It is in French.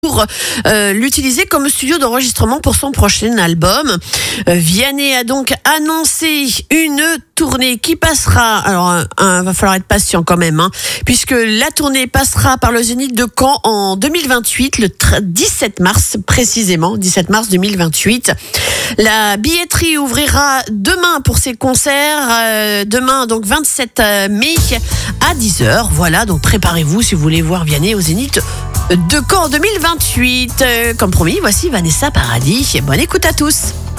pour l'utiliser comme studio d'enregistrement pour son prochain album. Vianney a donc annoncé une tournée qui passera, alors va falloir être patient quand même, puisque la tournée passera par le Zénith de Caen en 2028, le 17 mars précisément, 17 mars 2028. La billetterie ouvrira demain pour ses concerts, demain donc 27 mai à 10h. Voilà, donc préparez-vous si vous voulez voir Vianney au Zénith de Caen 2028. Comme promis, voici Vanessa Paradis. Bonne écoute à tous.